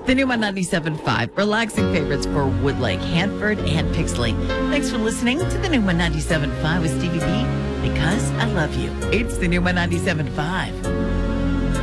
The Numa 97.5, relaxing favorites for Woodlake, Hanford, and Pixley. Thanks for listening to the Numa 97.5 with Stevie B, because I love you. It's the Numa 97.5.